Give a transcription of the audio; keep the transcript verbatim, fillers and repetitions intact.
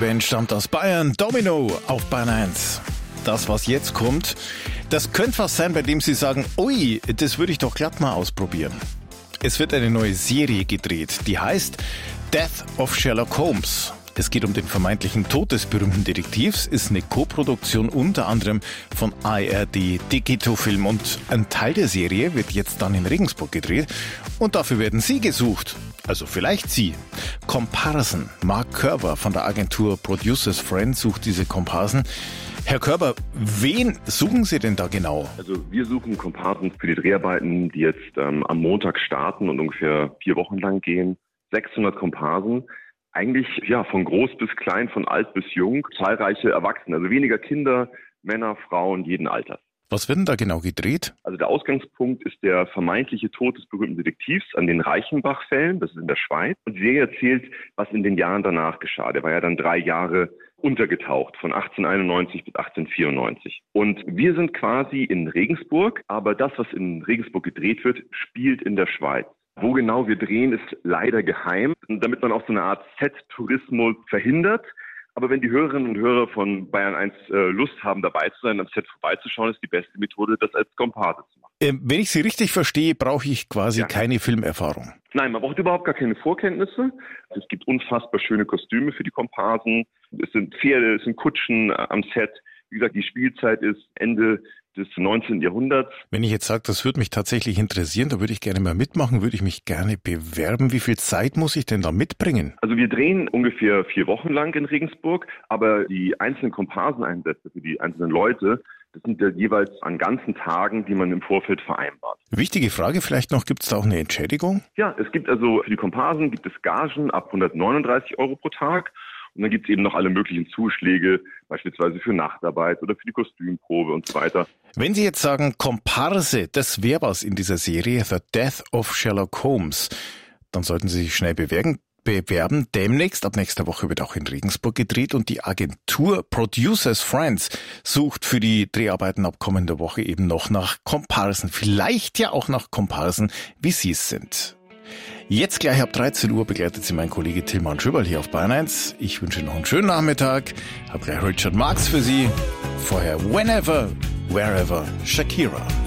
Band stammt aus Bayern, Domino auf Bayern eins. Das, was jetzt kommt, das könnte was sein, bei dem Sie sagen, ui, das würde ich doch glatt mal ausprobieren. Es wird eine neue Serie gedreht, die heißt Death of Sherlock Holmes. Es geht um den vermeintlichen Tod des berühmten Detektivs, ist eine Co-Produktion unter anderem von A R D, Digital-Film, und ein Teil der Serie wird jetzt dann in Regensburg gedreht und dafür werden Sie gesucht. Also vielleicht Sie. Komparsen. Mark Körber von der Agentur Producers Friend sucht diese Komparsen. Herr Körber, wen suchen Sie denn da genau? Also wir suchen Komparsen für die Dreharbeiten, die jetzt ähm, am Montag starten und ungefähr vier Wochen lang gehen. sechshundert Komparsen. Eigentlich ja von groß bis klein, von alt bis jung, zahlreiche Erwachsene, also weniger Kinder, Männer, Frauen, jeden Alters. Was wird denn da genau gedreht? Also der Ausgangspunkt ist der vermeintliche Tod des berühmten Detektivs an den Reichenbach-Fällen, das ist in der Schweiz. Und die Serie erzählt, was in den Jahren danach geschah. Der war ja dann drei Jahre untergetaucht, von achtzehnhunderteinundneunzig bis achtzehnhundertvierundneunzig. Und wir sind quasi in Regensburg, aber das, was in Regensburg gedreht wird, spielt in der Schweiz. Wo genau wir drehen, ist leider geheim, damit man auch so eine Art Set-Tourismus verhindert. Aber wenn die Hörerinnen und Hörer von Bayern eins äh, Lust haben, dabei zu sein, am Set vorbeizuschauen, ist die beste Methode, das als Komparse zu machen. Ähm, wenn ich Sie richtig verstehe, brauche ich quasi ja. keine Filmerfahrung. Nein, man braucht überhaupt gar keine Vorkenntnisse. Es gibt unfassbar schöne Kostüme für die Komparsen. Es sind Pferde, es sind Kutschen am Set. Wie gesagt, die Spielzeit ist Ende des neunzehnten Jahrhunderts. Wenn ich jetzt sage, das würde mich tatsächlich interessieren, da würde ich gerne mal mitmachen, würde ich mich gerne bewerben. Wie viel Zeit muss ich denn da mitbringen? Also wir drehen ungefähr vier Wochen lang in Regensburg, aber die einzelnen Komparseneinsätze für die einzelnen Leute, das sind ja jeweils an ganzen Tagen, die man im Vorfeld vereinbart. Wichtige Frage vielleicht noch, gibt es da auch eine Entschädigung? Ja, es gibt also für die Komparsen gibt es Gagen ab hundertneununddreißig Euro pro Tag. Und dann gibt es eben noch alle möglichen Zuschläge, beispielsweise für Nachtarbeit oder für die Kostümprobe und so weiter. Wenn Sie jetzt sagen, Komparse, das wäre was in dieser Serie, The Death of Sherlock Holmes, dann sollten Sie sich schnell bewerben. bewerben. Demnächst, ab nächster Woche, wird auch in Regensburg gedreht und die Agentur Producers Friends sucht für die Dreharbeiten ab kommender Woche eben noch nach Komparsen. Vielleicht ja auch nach Komparsen, wie Sie es sind. Jetzt gleich ab dreizehn Uhr begleitet Sie mein Kollege Tilman Schöberl hier auf Bayern eins. Ich wünsche noch einen schönen Nachmittag. Hab gleich Richard Marx für Sie. Vorher Whenever, Wherever, Shakira.